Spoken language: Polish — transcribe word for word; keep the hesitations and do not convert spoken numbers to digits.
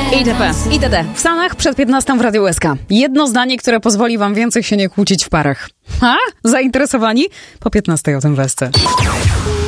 itp. itd. W Stanach przed piętnastą w Radiu U S K. Jedno zdanie, które pozwoli wam więcej się nie kłócić w parach. Ha? Zainteresowani? Po piętnastej o tym w S C.